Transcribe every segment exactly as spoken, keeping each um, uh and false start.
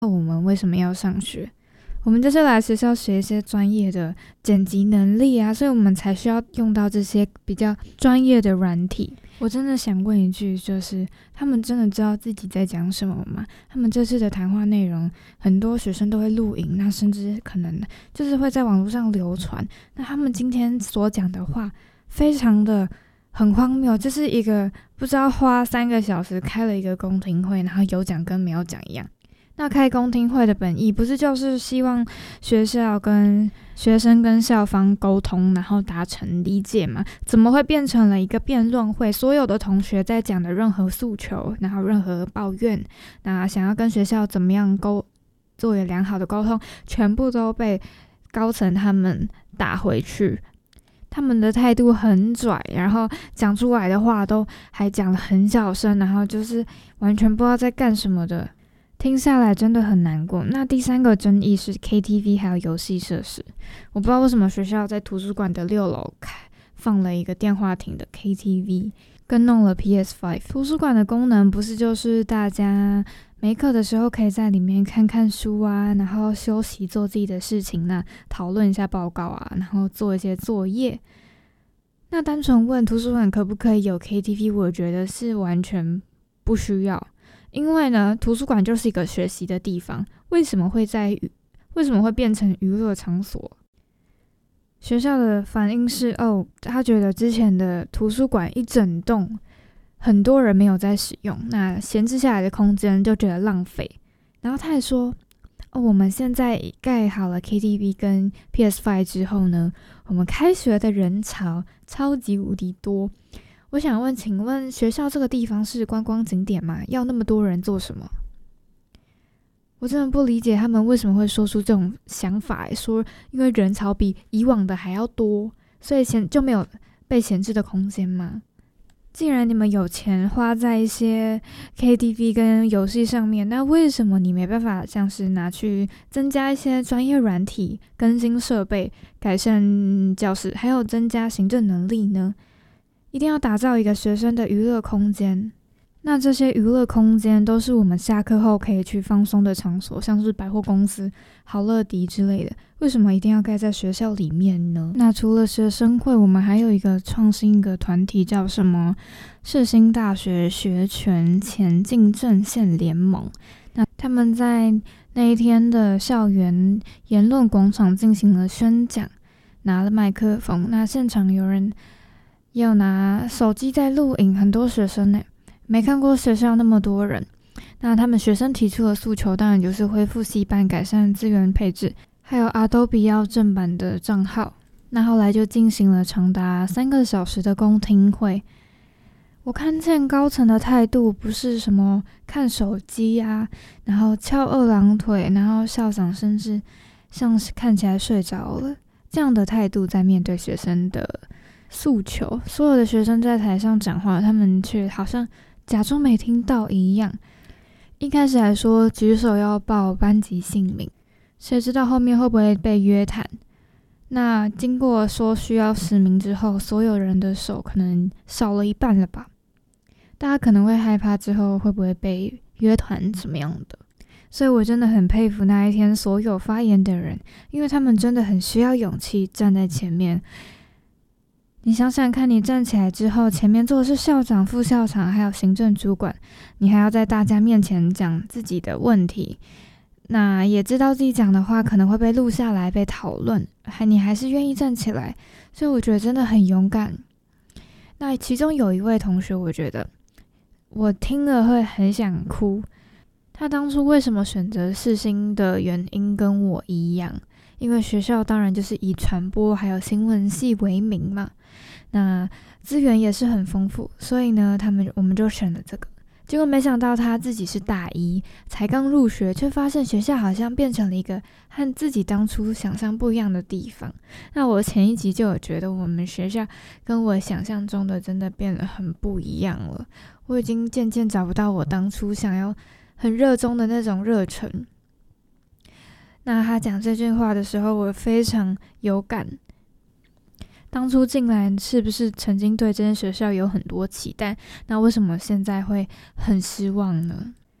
我们为什么要上学？我们就是来学校学一些专业的剪辑能力啊，所以我们才需要用到这些比较专业的软体。我真的想问一句，就是他们真的知道自己在讲什么吗？他们这次的谈话内容，很多学生都会录影，那甚至可能就是会在网络上流传。那他们今天所讲的话，非常的很荒谬，就是一个不知道花三个小时开了一个公听会，然后有讲跟没有讲一样。那开公听会的本意不是就是希望学校跟学生跟校方沟通，然后达成理解吗？怎么会变成了一个辩论会？所有的同学在讲的任何诉求，然后任何抱怨，那想要跟学校怎么样沟做有良好的沟通，全部都被高层他们打回去。他们的态度很拽，然后讲出来的话都还讲得很小声，然后就是完全不知道在干什么的。听下来真的很难过。那第三个争议是 K T V 还有游戏设施。我不知道为什么学校在图书馆的六楼放了一个电话亭的 K T V， 跟弄了 P S 五。 图书馆的功能不是就是大家没课的时候可以在里面看看书啊，然后休息做自己的事情啊，讨论一下报告啊，然后做一些作业。那单纯问图书馆可不可以有 K T V， 我觉得是完全不需要。因为呢，图书馆就是一个学习的地方，为什么会在为什么会变成娱乐场所？学校的反应是，哦，他觉得之前的图书馆一整栋很多人没有在使用，那闲置下来的空间就觉得浪费。然后他还说，哦，我们现在盖好了 K T V 跟 P S 五 之后呢，我们开学的人潮超级无敌多。我想问，请问学校这个地方是观光景点吗？要那么多人做什么？我真的不理解他们为什么会说出这种想法，说因为人潮比以往的还要多，所以就没有被闲置的空间吗？既然你们有钱花在一些 K T V 跟游戏上面，那为什么你没办法像是拿去增加一些专业软体、更新设备、改善教室，还有增加行政能力呢？一定要打造一个学生的娱乐空间。那这些娱乐空间都是我们下课后可以去放松的场所，像是百货公司、好乐迪之类的。为什么一定要盖在学校里面呢？那除了学生会，我们还有一个创新的团体，叫什么世新大学学权前进阵线联盟。那他们在那一天的校园言论广场进行了宣讲，拿了麦克风。那现场有人也有拿手机在录影，很多学生呢，没看过学校那么多人。那他们学生提出的诉求当然就是恢复系办、改善资源配置，还有 Adobe 要正版的账号。那后来就进行了长达三个小时的公听会。我看见高层的态度不是什么看手机啊，然后翘二郎腿，然后校长甚至像是看起来睡着了，这样的态度在面对学生的诉求。所有的学生在台上讲话，他们却好像假装没听到一样。一开始还说举手要报班级姓名，谁知道后面会不会被约谈？那经过说需要实名之后，所有人的手可能少了一半了吧？大家可能会害怕之后会不会被约谈怎么样的。所以我真的很佩服那一天所有发言的人，因为他们真的很需要勇气站在前面。你想想看，你站起来之后，前面坐的是校长、副校长还有行政主管，你还要在大家面前讲自己的问题，那也知道自己讲的话可能会被录下来被讨论，还你还是愿意站起来，所以我觉得真的很勇敢。那其中有一位同学，我觉得我听了会很想哭。他当初为什么选择世新的原因跟我一样，因为学校当然就是以传播还有新闻系为名嘛，那资源也是很丰富，所以呢，他们我们就选了这个。结果没想到他自己是大一，才刚入学，却发现学校好像变成了一个和自己当初想象不一样的地方。那我前一集就有觉得我们学校跟我想象中的真的变得很不一样了，我已经渐渐找不到我当初想要很热衷的那种热忱。那他讲这句话的时候，我非常有感。当初进来是不是曾经对这间学校有很多期待？那为什么现在会很失望呢？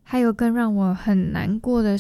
还有更让我很难过的